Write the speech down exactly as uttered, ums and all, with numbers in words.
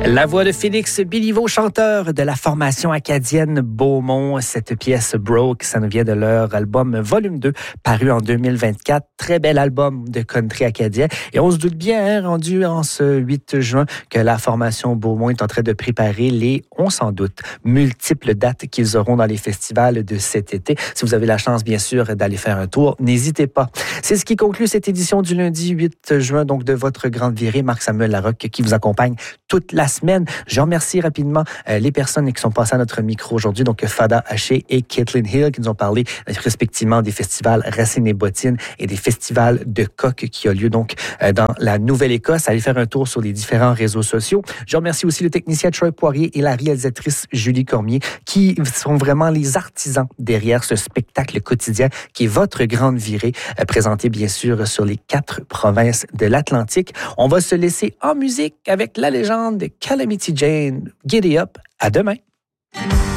La voix de Félix Béliveau, chanteur de la formation acadienne Beaumont. Cette pièce Broke, ça nous vient de leur album Volume deux, paru en deux mille vingt-quatre. Très bel album de country acadien. Et on se doute bien, hein, rendu en ce huit juin, que la formation Beaumont est en train de préparer les, on s'en doute, multiples dates qu'ils auront dans les festivals de cet été. Si vous avez la chance, bien sûr, d'aller faire un tour, n'hésitez pas. C'est ce qui conclut cette édition du lundi huit juin, donc de votre grande virée. Marc-Samuel Larocque qui vous accompagne toute la semaine. Je remercie rapidement euh, les personnes qui sont passées à notre micro aujourd'hui, donc Fada Haché et Caitlin Hill, qui nous ont parlé euh, respectivement des festivals Racine et Bottine et des festivals de coq qui a lieu donc euh, dans la Nouvelle-Écosse. Allez faire un tour sur les différents réseaux sociaux. Je remercie aussi le technicien Troy Poirier et la réalisatrice Julie Cormier, qui sont vraiment les artisans derrière ce spectacle quotidien qui est votre grande virée, euh, présenté bien sûr sur les quatre provinces de l'Atlantique. On va se laisser en musique avec la légende de Calamity Jane. Giddy up, à demain.